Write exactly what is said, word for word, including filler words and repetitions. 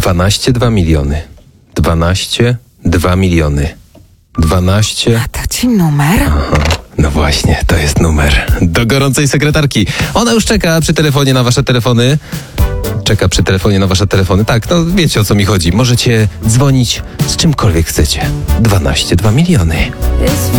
dwanaście dwa miliony. dwanaście dwa miliony. dwanaście. A to ci numer? Aha, no właśnie, to jest numer do gorącej sekretarki. Ona już czeka przy telefonie na wasze telefony. Czeka przy telefonie na wasze telefony. Tak, no wiecie, o co mi chodzi. Możecie dzwonić z czymkolwiek chcecie. dwanaście dwa miliony.